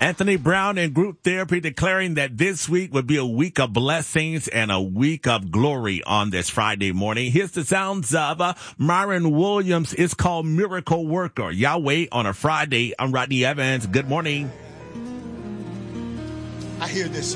Anthony Brown and group therapy declaring that this week would be a week of blessings and a week of glory on this Friday morning. Here's the sounds of Myron Williams. It's called Miracle Worker. Yahweh on a Friday. I'm Rodney Evans. Good morning. I hear this.